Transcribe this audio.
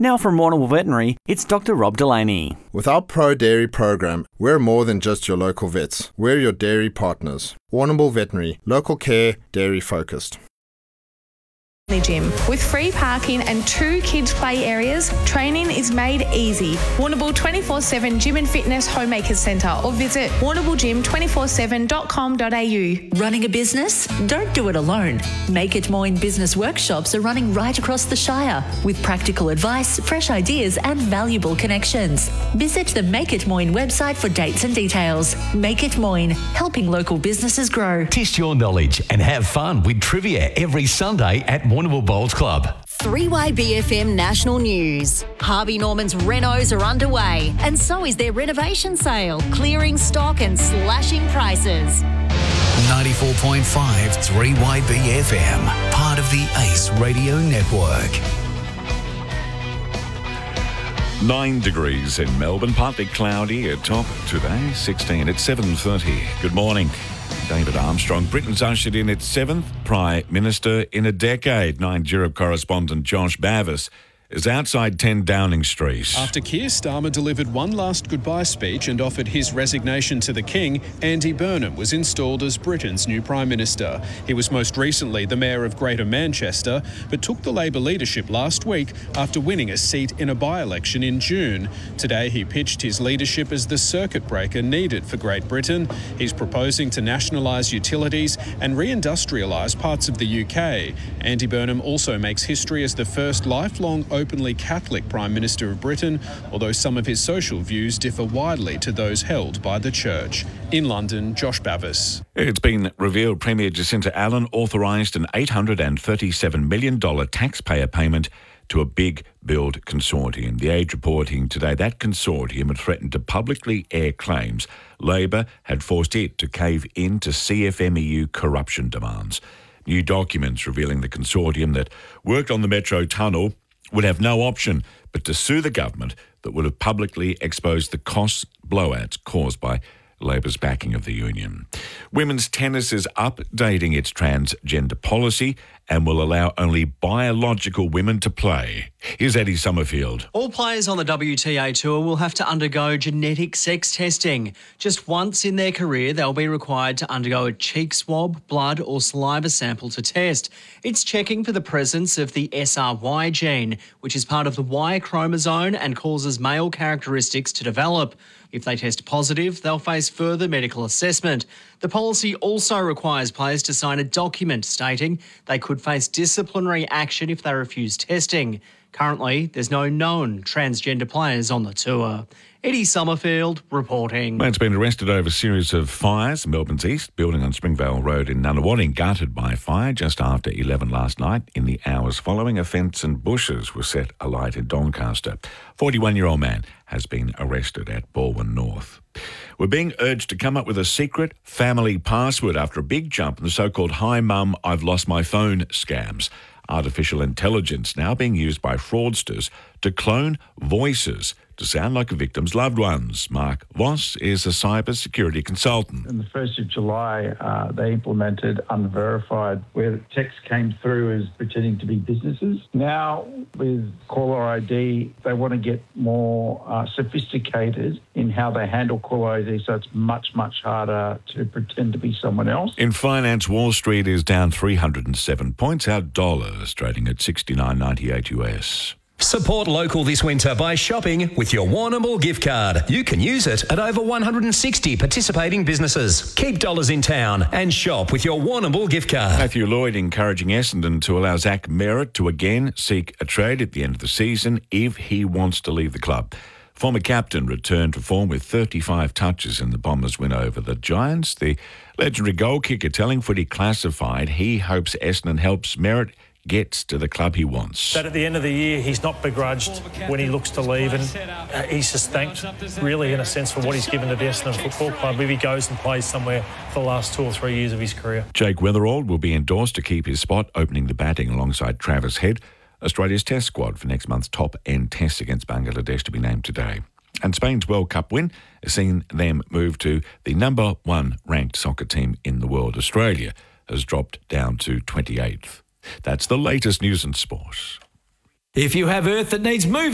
Now from Warrnambool Veterinary, it's Dr. Rob Delaney. With our Pro Dairy program, we're more than just your local vets. We're your dairy partners. Warrnambool Veterinary, local care, dairy focused. Gym. With free parking and 2 kids play areas, training is made easy. Warrnambool 24/7 Gym and Fitness Homemakers Centre or visit warrnamboolgym247.com.au. Running a business? Don't do it alone. Make It Moyne business workshops are running right across the Shire with practical advice, fresh ideas and valuable connections. Visit the Make It Moyne website for dates and details. Make It Moyne, helping local businesses grow. Test your knowledge and have fun with trivia every Sunday at Warrnambool Bowls Club. 3YBFM National News. Harvey Norman's renos are underway, and so is their renovation sale, clearing stock and slashing prices. 94.5 3YBFM, part of the Ace Radio Network. 9 degrees in Melbourne, partly cloudy at top today, 16 at 7:30. Good morning. David Armstrong. Britain's ushered in its 7th Prime Minister in a decade. 9 Europe correspondent Josh Bavis is outside 10 Downing Street. After Keir Starmer delivered one last goodbye speech and offered his resignation to the King, Andy Burnham was installed as Britain's new Prime Minister. He was most recently the Mayor of Greater Manchester, but took the Labor leadership last week after winning a seat in a by-election in June. Today he pitched his leadership as the circuit breaker needed for Great Britain. He's proposing to nationalise utilities and reindustrialise parts of the UK. Andy Burnham also makes history as the first lifelong openly Catholic Prime Minister of Britain, although some of his social views differ widely to those held by the Church. In London, Josh Bavis. It's been revealed Premier Jacinta Allen authorised an $837 million taxpayer payment to a big build consortium. The Age reporting today that consortium had threatened to publicly air claims Labor had forced it to cave in to CFMEU corruption demands. New documents revealing the consortium that worked on the Metro Tunnel would have no option but to sue the government that would have publicly exposed the cost blowouts caused by Labor's backing of the union. Women's tennis is updating its transgender policy and will allow only biological women to play. Here's Eddie Summerfield. All players on the WTA Tour will have to undergo genetic sex testing. Just once in their career, they'll be required to undergo a cheek swab, blood or saliva sample to test. It's checking for the presence of the SRY gene, which is part of the Y chromosome and causes male characteristics to develop. If they test positive, they'll face further medical assessment. The policy also requires players to sign a document stating they could face disciplinary action if they refuse testing. Currently, there's no known transgender players on the tour. Eddie Summerfield reporting. Man's been arrested over a series of fires. Melbourne's East building on Springvale Road in Nunawading gutted by fire just after 11 last night. In the hours following, a fence and bushes were set alight in Doncaster. 41-year-old man has been arrested at Balwyn North. We're being urged to come up with a secret family password after a big jump in the so-called "Hi Mum, I've lost my phone" scams. Artificial intelligence now being used by fraudsters to clone voices to sound like a victim's loved ones. Mark Voss is a cybersecurity consultant. On the 1st of July, they implemented Unverified, where text came through as pretending to be businesses. Now, with caller ID, they want to get more sophisticated in how they handle caller ID, so it's much, much harder to pretend to be someone else. In finance, Wall Street is down 307 points. Our dollar is trading at 69.98 US. Support local this winter by shopping with your Warrnambool gift card. You can use it at over 160 participating businesses. Keep dollars in town and shop with your Warrnambool gift card. Matthew Lloyd encouraging Essendon to allow Zach Merritt to again seek a trade at the end of the season if he wants to leave the club. Former captain returned to form with 35 touches in the Bombers' win over the Giants. The legendary goal kicker telling Footy Classified he hopes Essendon helps Merritt gets to the club he wants. But at the end of the year, he's not begrudged when he looks to leave, and he's just thanked, really, in a sense, for what he's given to the Essendon Football Club if he goes and plays somewhere for the last 2 or 3 years of his career. Jake Weatherald will be endorsed to keep his spot, opening the batting alongside Travis Head. Australia's test squad for next month's top-end test against Bangladesh to be named today. And Spain's World Cup win has seen them move to the number 1 ranked soccer team in the world. Australia has dropped down to 28th. That's the latest news and sport. If you have earth that needs moving,